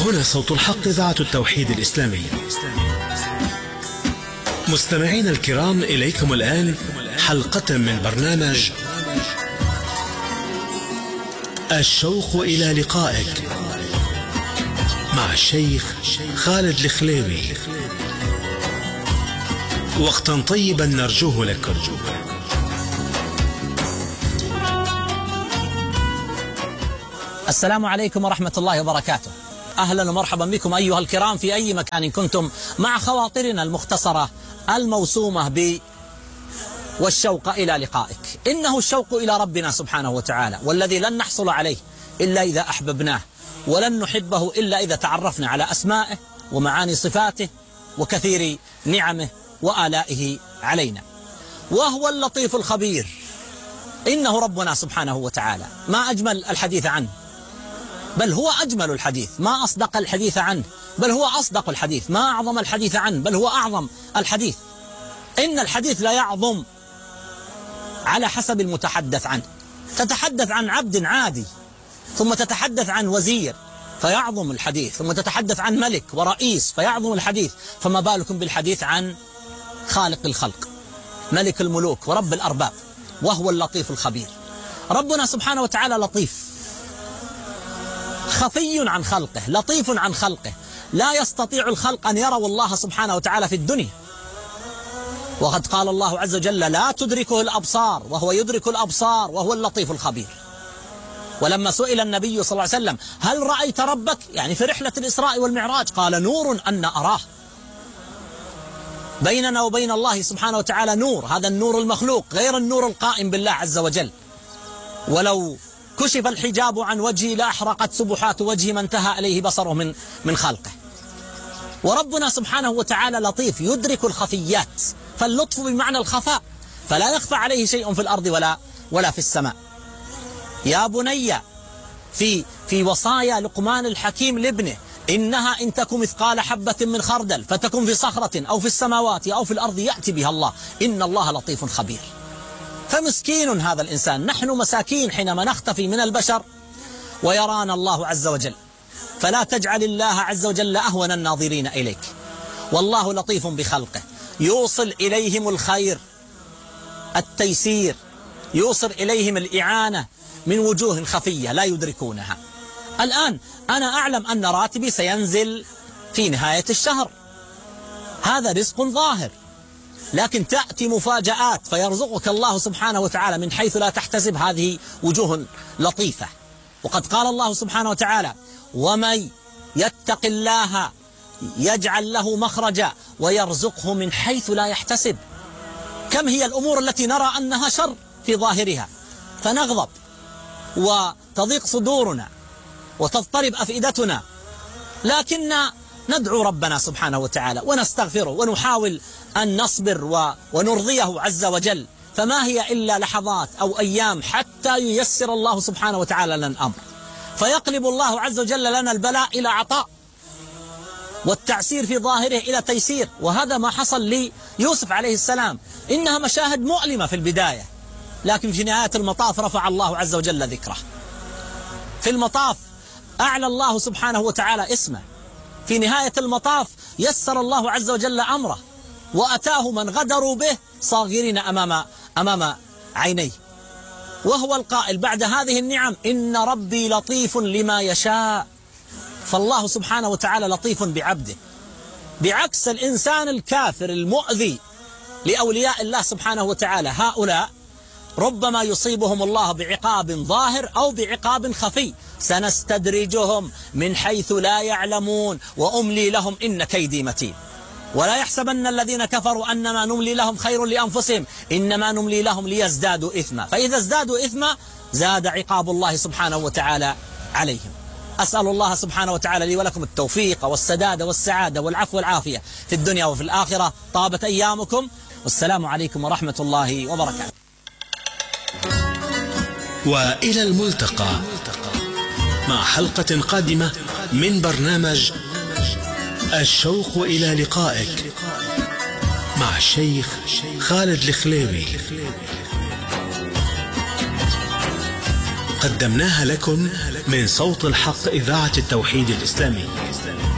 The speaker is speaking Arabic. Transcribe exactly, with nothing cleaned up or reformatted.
هنا صوت الحق، إذاعة التوحيد الإسلامي. مستمعين الكرام، إليكم الآن حلقة من برنامج الشوق إلى لقائك مع الشيخ خالد الخليوي. وقتا طيبا نرجوه لكم. السلام عليكم ورحمة الله وبركاته. أهلا ومرحبا بكم أيها الكرام في أي مكان كنتم مع خواطرنا المختصرة الموسومة ب والشوق إلى لقائك. إنه الشوق إلى ربنا سبحانه وتعالى، والذي لن نحصل عليه إلا إذا أحببناه، ولن نحبه إلا إذا تعرفنا على أسمائه ومعاني صفاته وكثير نعمه وآلائه علينا. وهو اللطيف الخبير، إنه ربنا سبحانه وتعالى. ما أجمل الحديث عنه، بل هو أجمل الحديث. ما أصدق الحديث عنه، بل هو أصدق الحديث. ما أعظم الحديث عنه، بل هو أعظم الحديث. إن الحديث لا يعظم على حسب المتحدث عنه. تتحدث عن عبد عادي، ثم تتحدث عن وزير فيعظم الحديث، ثم تتحدث عن ملك ورئيس فيعظم الحديث، فما بالكم بالحديث عن خالق الخلق، ملك الملوك ورب الأرباب، وهو اللطيف الخبير. ربنا سبحانه وتعالى لطيف، خفي عن خلقه، لطيف عن خلقه. لا يستطيع الخلق أن يروا الله سبحانه وتعالى في الدنيا. وقد قال الله عز وجل: لا تدركه الأبصار وهو يدرك الأبصار وهو اللطيف الخبير. ولما سئل النبي صلى الله عليه وسلم: هل رأيت ربك؟ يعني في رحلة الإسراء والمعراج، قال: نور أن أراه. بيننا وبين الله سبحانه وتعالى نور، هذا النور المخلوق غير النور القائم بالله عز وجل. ولو كشف الحجاب عن وجهه لأحرقت سبحات وجهه ما انتهى إليه بصره من من خلقه. وربنا سبحانه وتعالى لطيف، يدرك الخفيات، فاللطف بمعنى الخفاء، فلا يخفى عليه شيء في الأرض ولا ولا في السماء. يا بني، في في وصايا لقمان الحكيم لابنه: إنها إن تكن مثقال حبة من خردل فتكن في صخرة أو في السماوات أو في الأرض يأتي بها الله، إن الله لطيف خبير. فمسكين هذا الإنسان، نحن مساكين حينما نختفي من البشر ويرانا الله عز وجل. فلا تجعل الله عز وجل أهون الناظرين إليك. والله لطيف بخلقه، يوصل إليهم الخير، التيسير، يوصل إليهم الإعانة من وجوه خفية لا يدركونها. الآن أنا أعلم أن راتبي سينزل في نهاية الشهر، هذا رزق ظاهر، لكن تأتي مفاجآت فيرزقك الله سبحانه وتعالى من حيث لا تحتسب. هذه وجوه لطيفة. وقد قال الله سبحانه وتعالى: ومن يتق الله يجعل له مخرجا ويرزقه من حيث لا يحتسب. كم هي الأمور التي نرى أنها شر في ظاهرها فنغضب وتضيق صدورنا وتضطرب أفئدتنا، لكن ندعو ربنا سبحانه وتعالى ونستغفره ونحاول أن نصبر ونرضيه عز وجل. فما هي إلا لحظات أو أيام حتى ييسر الله سبحانه وتعالى لنا الأمر، فيقلب الله عز وجل لنا البلاء إلى عطاء والتعسير في ظاهره إلى تيسير. وهذا ما حصل ليوسف عليه السلام. إنها مشاهد مؤلمة في البداية، لكن في نهاية المطاف رفع الله عز وجل ذكره. في المطاف أعلى الله سبحانه وتعالى اسمه. في نهاية المطاف يسر الله عز وجل أمره، وأتاه من غدروا به صاغرين أمام أمام عينيه. وهو القائل بعد هذه النعم: إن ربي لطيف لما يشاء. فالله سبحانه وتعالى لطيف بعبده، بعكس الإنسان الكافر المؤذي لأولياء الله سبحانه وتعالى. هؤلاء ربما يصيبهم الله بعقاب ظاهر أو بعقاب خفي. سنستدرجهم من حيث لا يعلمون وأملي لهم إن كيدي متين. ولا يحسبن الذين كفروا أنما نملي لهم خير لأنفسهم إنما نملي لهم ليزدادوا إثما، فإذا ازدادوا إثما زاد عقاب الله سبحانه وتعالى عليهم. أسأل الله سبحانه وتعالى لي ولكم التوفيق والسداد والسعادة والعفو والعافية في الدنيا وفي الآخرة. طابت أيامكم، والسلام عليكم ورحمة الله وبركاته. وإلى الملتقى مع حلقة قادمة من برنامج الشوق إلى لقائك مع الشيخ خالد الخليوي. قدمناها لكم من صوت الحق إذاعة التوحيد الإسلامي.